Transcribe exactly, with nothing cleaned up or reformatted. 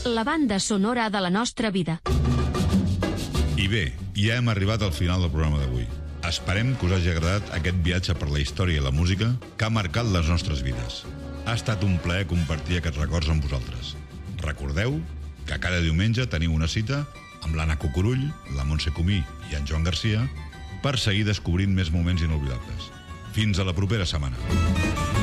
la banda sonora de la nostra vida. I bé, ja hem arribat al final del programa d'avui. Esperem que us hagi agradat aquest viatge per la història i la música que ha marcat les nostres vides. Ha estat un plaer compartir aquests records amb vosaltres. Recordeu que cada diumenge teniu una cita amb l'Anna Cucurull, la Montse Comí i en Joan Garcia per seguir descobrint més moments inoblidables. Fins a la propera setmana.